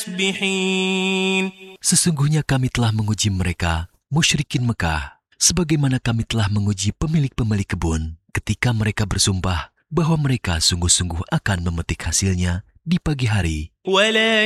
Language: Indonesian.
مُسْبِحِينَ. Sesungguhnya kami telah menguji mereka, musyrikin Mekah, sebagaimana kami telah menguji pemilik-pemilik kebun ketika mereka bersumpah bahwa mereka sungguh-sungguh akan memetik hasilnya di pagi hari. وَلَا